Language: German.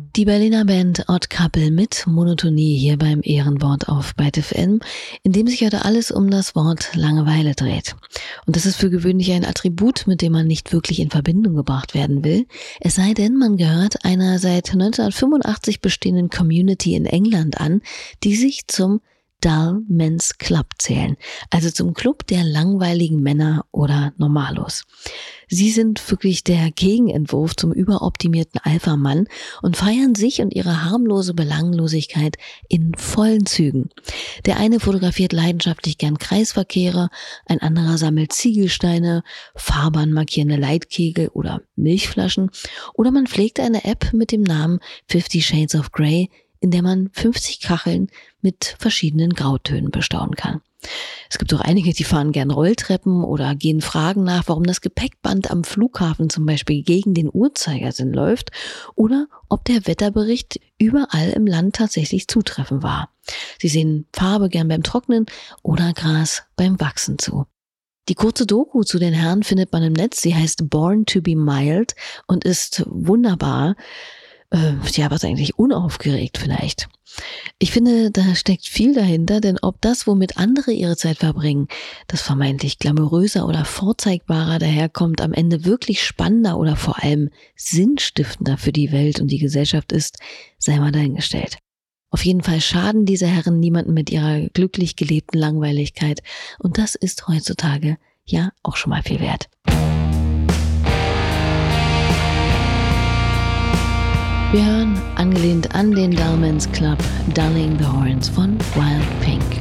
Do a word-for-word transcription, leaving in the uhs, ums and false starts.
Die Berliner Band Odd Couple mit Monotonie hier beim Ehrenwort auf Byte F M, in dem sich heute alles um das Wort Langeweile dreht. Und das ist für gewöhnlich ein Attribut, mit dem man nicht wirklich in Verbindung gebracht werden will, es sei denn, man gehört einer seit neunzehnhundertfünfundachtzig bestehenden Community in England an, die sich zum Dull Men's Club zählen, also zum Club der langweiligen Männer oder Normalos. Sie sind wirklich der Gegenentwurf zum überoptimierten Alpha-Mann und feiern sich und ihre harmlose Belanglosigkeit in vollen Zügen. Der eine fotografiert leidenschaftlich gern Kreisverkehre, ein anderer sammelt Ziegelsteine, Fahrbahn markierende Leitkegel oder Milchflaschen, oder man pflegt eine App mit dem Namen Fifty Shades of Grey, in der man fünfzig Kacheln mit verschiedenen Grautönen bestaunen kann. Es gibt auch einige, die fahren gern Rolltreppen oder gehen Fragen nach, warum das Gepäckband am Flughafen zum Beispiel gegen den Uhrzeigersinn läuft oder ob der Wetterbericht überall im Land tatsächlich zutreffend war. Sie sehen Farbe gern beim Trocknen oder Gras beim Wachsen zu. Die kurze Doku zu den Herren findet man im Netz. Sie heißt Born to be Mild und ist wunderbar. Äh, ja, was eigentlich unaufgeregt vielleicht. Ich finde, da steckt viel dahinter, denn ob das, womit andere ihre Zeit verbringen, das vermeintlich glamouröser oder vorzeigbarer daherkommt, am Ende wirklich spannender oder vor allem sinnstiftender für die Welt und die Gesellschaft ist, sei mal dahingestellt. Auf jeden Fall schaden diese Herren niemanden mit ihrer glücklich gelebten Langweiligkeit und das ist heutzutage ja auch schon mal viel wert. Wir hören, angelehnt an den Dull Men's Club, Dunning the Horns von Wild Pink.